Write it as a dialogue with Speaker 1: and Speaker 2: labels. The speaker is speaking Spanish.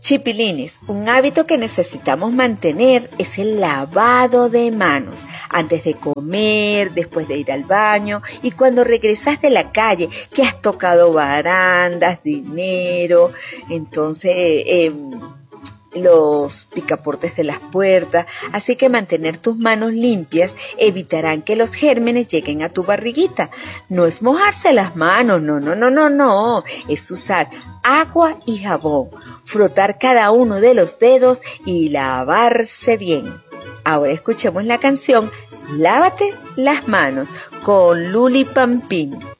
Speaker 1: Chipilines, un hábito que necesitamos mantener es el lavado de manos, antes de comer, después de ir al baño y cuando regresas de la calle, que has tocado barandas, dinero, entonces los picaportes de las puertas, así que mantener tus manos limpias evitarán que los gérmenes lleguen a tu barriguita. No es mojarse las manos, no, es usar agua y jabón, frotar cada uno de los dedos y lavarse bien. Ahora escuchemos la canción Lávate las manos con Luli Pampín.